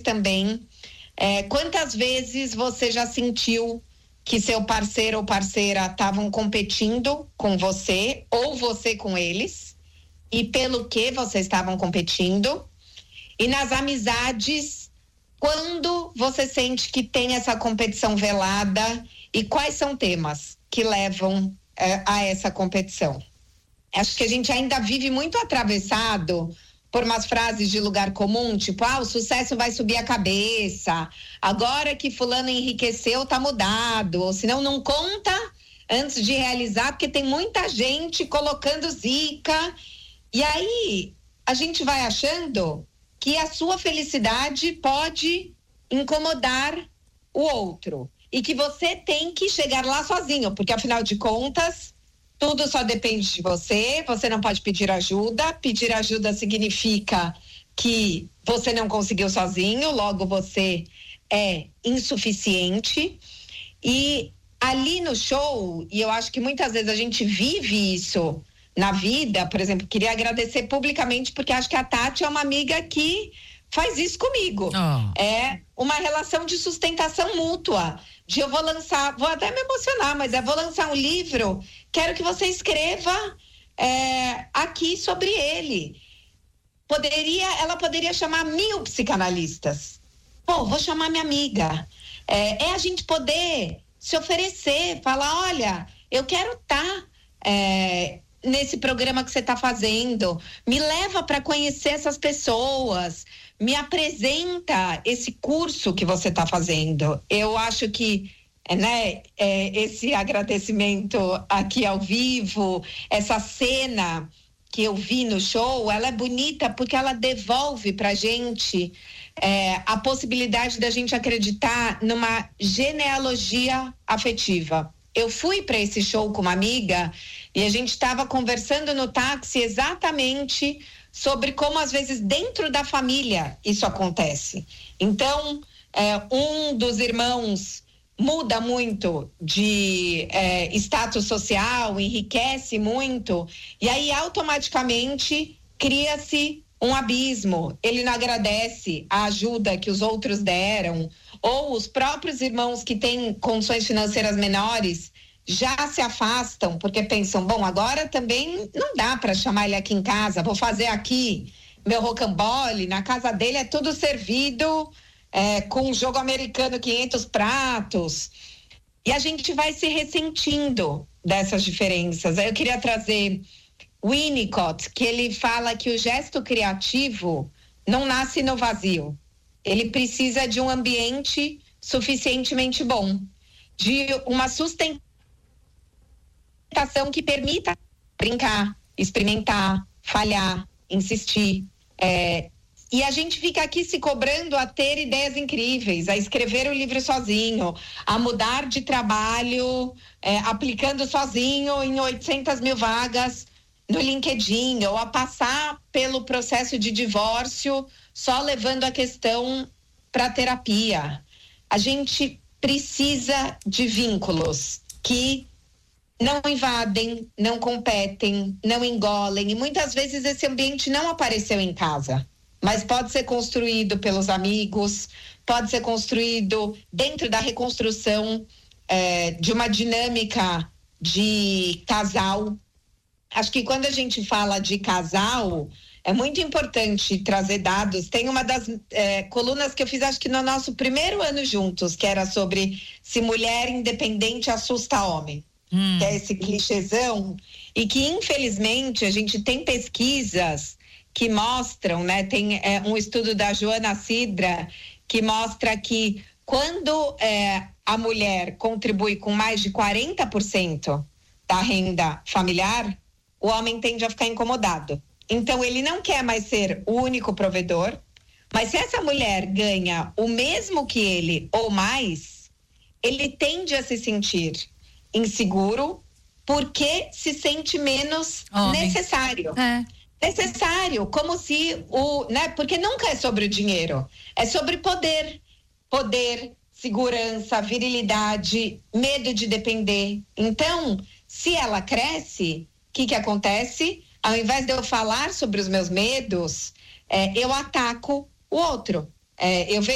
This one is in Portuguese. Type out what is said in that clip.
também. Quantas vezes você já sentiu que seu parceiro ou parceira estavam competindo com você ou você com eles? E pelo que vocês estavam competindo? E nas amizades, quando você sente que tem essa competição velada e quais são temas que levam a essa competição? Acho que a gente ainda vive muito atravessado por umas frases de lugar comum, tipo, o sucesso vai subir a cabeça, agora que fulano enriqueceu tá mudado, ou senão não conta antes de realizar, porque tem muita gente colocando zica, e aí a gente vai achando que a sua felicidade pode incomodar o outro, e que você tem que chegar lá sozinho, porque afinal de contas, tudo só depende de você, você não pode pedir ajuda significa que você não conseguiu sozinho, logo você é insuficiente. E ali no show, e eu acho que muitas vezes a gente vive isso na vida, por exemplo, queria agradecer publicamente, porque acho que a Tati é uma amiga que faz isso comigo. É uma relação de sustentação mútua. Eu vou lançar, vou até me emocionar, mas vou lançar um livro, quero que você escreva aqui sobre ele. Ela poderia chamar 1000 psicanalistas. Vou chamar minha amiga. A gente poder se oferecer, falar, olha, eu quero estar nesse programa que você está fazendo, me leva para conhecer essas pessoas, me apresenta esse curso que você está fazendo. Eu acho que esse agradecimento aqui ao vivo, essa cena que eu vi no show, ela é bonita porque ela devolve pra gente a possibilidade da gente acreditar numa genealogia afetiva. Eu fui para esse show com uma amiga e a gente estava conversando no táxi exatamente sobre como às vezes dentro da família isso acontece. Então, um dos irmãos muda muito de status social, enriquece muito, e aí automaticamente cria-se um abismo. Ele não agradece a ajuda que os outros deram, ou os próprios irmãos que têm condições financeiras menores já se afastam, porque pensam, agora também não dá para chamar ele aqui em casa, vou fazer aqui meu rocambole, na casa dele é tudo servido com jogo americano, 500 pratos, e a gente vai se ressentindo dessas diferenças. Aí eu queria trazer Winnicott, que ele fala que o gesto criativo não nasce no vazio, ele precisa de um ambiente suficientemente bom, de uma sustentação que permita brincar, experimentar, falhar, insistir. E a gente fica aqui se cobrando a ter ideias incríveis, a escrever o livro sozinho, a mudar de trabalho, aplicando sozinho em 800 mil vagas no LinkedIn, ou a passar pelo processo de divórcio só levando a questão para terapia. A gente precisa de vínculos que não invadem, não competem, não engolem, e muitas vezes esse ambiente não apareceu em casa, mas pode ser construído pelos amigos, pode ser construído dentro da reconstrução de uma dinâmica de casal. Acho que quando a gente fala de casal, é muito importante trazer dados. Tem uma das colunas que eu fiz, acho que no nosso primeiro ano juntos, que era sobre se mulher independente assusta homem. Que é esse clichêzão, e que infelizmente a gente tem pesquisas que mostram, tem um estudo da Joana Sidra que mostra que quando a mulher contribui com mais de 40% da renda familiar, o homem tende a ficar incomodado. Então ele não quer mais ser o único provedor, mas se essa mulher ganha o mesmo que ele ou mais, ele tende a se sentir inseguro porque se sente menos necessário. Necessário, como se porque nunca é sobre o dinheiro, é sobre poder, segurança, virilidade, medo de depender. Então, se ela cresce, o que acontece? Ao invés de eu falar sobre os meus medos, eu ataco o outro. Eu vejo